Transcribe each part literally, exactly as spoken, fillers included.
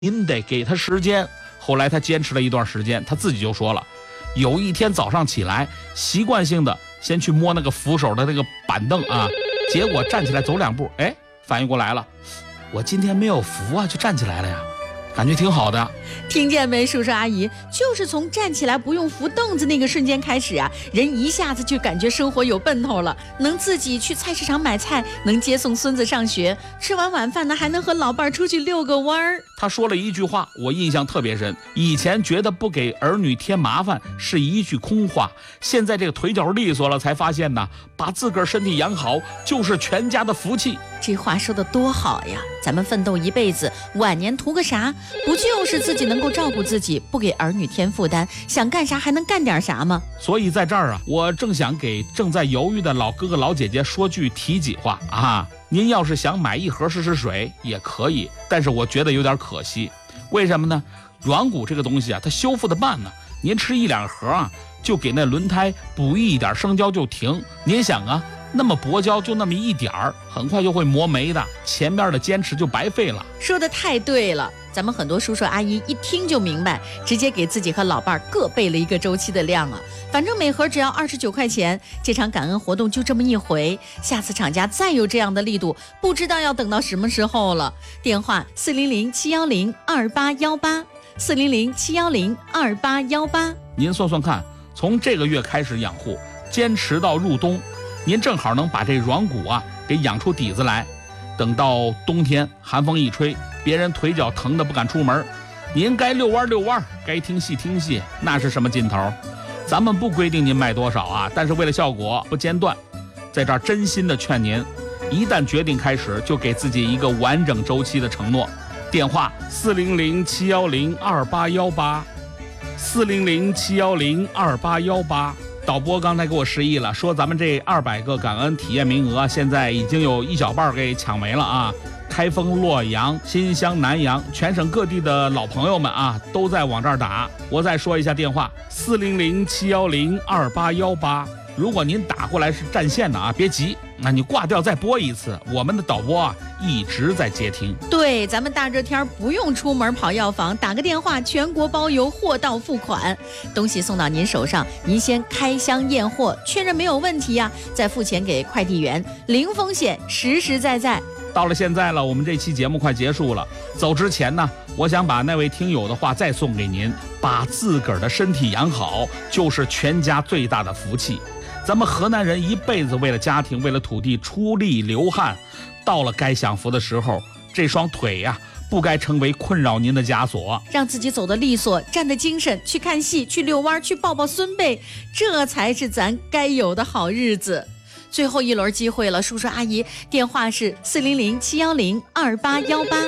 您得给他时间。后来他坚持了一段时间，他自己就说了，有一天早上起来，习惯性的先去摸那个扶手的那个板凳啊，结果站起来走两步，哎，反应过来了，我今天没有扶啊，就站起来了呀，感觉挺好的。 听见没，叔叔阿姨，就是从站起来不用扶凳子那个瞬间开始啊，人一下子就感觉生活有奔头了，能自己去菜市场买菜，能接送孙子上学，吃完晚饭呢还能和老伴出去遛个弯儿。 他说了一句话，我印象特别深，以前觉得不给儿女添麻烦是一句空话，现在这个腿脚利索了，才发现呢，把自个儿身体养好就是全家的福气。 这话说得多好呀，咱们奋斗一辈子，晚年图个啥？不就是自己能够照顾自己，不给儿女添负担，想干啥还能干点啥吗？ 所以在这儿啊，我正想给正在犹豫的老哥哥老姐姐说句提己话啊，您要是想买一盒试试水也可以，但是我觉得有点可惜。为什么呢？软骨这个东西啊，它修复的慢呢，您吃一两盒啊，就给那轮胎补一点生胶就停。您想啊，那么薄胶就那么一点儿，很快就会磨没的，前面的坚持就白费了。 说的太对了，咱们很多叔叔阿姨一听就明白，直接给自己和老伴儿各备了一个周期的量啊。反正每盒只要二十九块钱，这场感恩活动就这么一回，下次厂家再有这样的力度，不知道要等到什么时候了。电话四零零七幺零二八幺八，四零零七幺零二八幺八。 您算算看，从这个月开始养护，坚持到入冬，您正好能把这软骨啊给养出底子来。等到冬天寒风一吹，别人腿脚疼得不敢出门，您该遛弯遛弯，该听戏听戏，那是什么劲头？咱们不规定您卖多少啊，但是为了效果不间断，在这儿真心的劝您，一旦决定开始，就给自己一个完整周期的承诺。电话四零零七幺零二八幺八，四零零七幺零二八幺八。导播刚才给我示意了，说咱们这二百个感恩体验名额现在已经有一小半给抢没了啊！开封、洛阳、新乡、南阳，全省各地的老朋友们啊，都在往这儿打。我再说一下电话：四零零七幺零二八幺八。如果您打过来是占线的啊，别急，那你挂掉再拨一次，我们的导播啊一直在接听。 对，咱们大热天不用出门跑药房，打个电话，全国包邮，货到付款，东西送到您手上，您先开箱验货，确认没有问题啊，再付钱给快递员，零风险，实实在在。 到了现在了，我们这期节目快结束了，走之前呢，我想把那位听友的话再送给您，把自个儿的身体养好，就是全家最大的福气。咱们河南人一辈子为了家庭，为了土地出力流汗，到了该享福的时候，这双腿呀、啊，不该成为困扰您的枷锁。 让自己走得利索，站得精神，去看戏，去遛弯，去抱抱孙辈，这才是咱该有的好日子。最后一轮机会了，叔叔阿姨，电话是四零零七幺零二八幺八。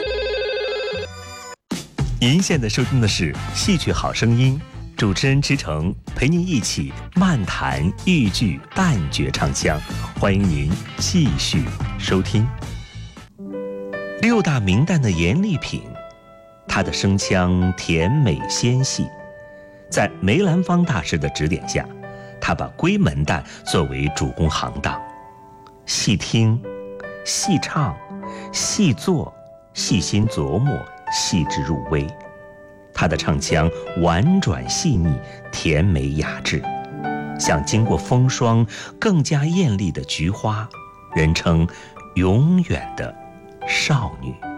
您现在收听的是戏曲好声音，主持人池诚陪您一起漫谈豫剧旦角唱腔，欢迎您继续收听。六大名旦的严丽萍，她的声腔甜美纤细，在梅兰芳大师的指点下，她把闺门旦作为主攻行当，细听、细唱、细做、细心琢磨，细致入微。她的唱腔婉转细腻，甜美雅致，像经过风霜更加艳丽的菊花，人称永远的少女。